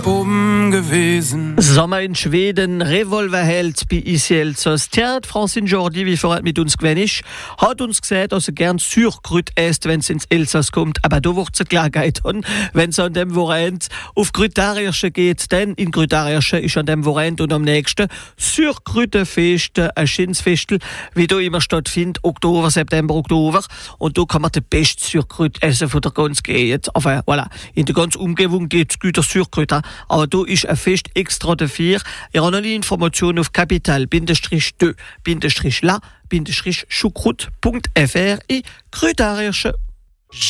gewesen. Sommer in Schweden, Revolverheld bei Isi Elsass. Tja, Francine Jordi, wie vorher mit uns gewesen ist, hat uns gesagt, dass er gern Surkrüt isst, wenn es ins Elsass kommt. Aber da wird es Klarheit haben, wenn es an dem Wochenende auf Grütariersche geht. Denn in Grütariersche ist an dem Wochenende und am nächsten Surkrütefest, ein Schinsfestel, wie da immer stattfindet, September, Oktober. Und da kann man den besten Surkrüt essen von der ganzen Gegend. Enfin, voilà. In der ganzen Umgebung gibt es gute Surkrüt. Aber da ist ein Fest extra dafür. Ihr habt noch die Informationen auf capital-2-la-schukrut.fr in Grütariersche.